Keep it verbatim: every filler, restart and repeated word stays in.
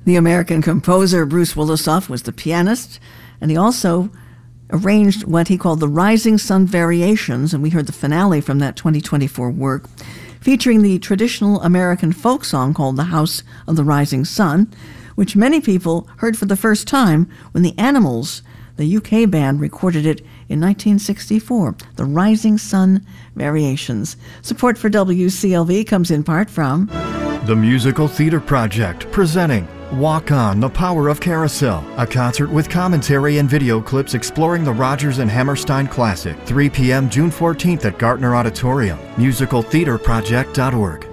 The American composer Bruce Willisoff was the pianist, and he also arranged what he called the Rising Sun Variations, and we heard the finale from that twenty twenty-four work, featuring the traditional American folk song called The House of the Rising Sun, which many people heard for the first time when the Animals, the U K band, recorded it in nineteen sixty-four, the Rising Sun Variations. Support for W C L V comes in part from the Musical Theater Project, presenting Walk On, The Power of Carousel, a concert with commentary and video clips exploring the Rodgers and Hammerstein classic, three p.m. June fourteenth at Gartner Auditorium, musical theater project dot org.